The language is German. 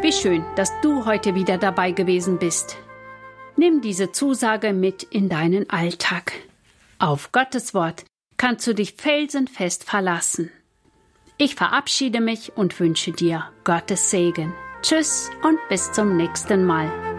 Wie schön, dass du heute wieder dabei gewesen bist. Nimm diese Zusage mit in deinen Alltag. Auf Gottes Wort kannst du dich felsenfest verlassen. Ich verabschiede mich und wünsche dir Gottes Segen. Tschüss und bis zum nächsten Mal.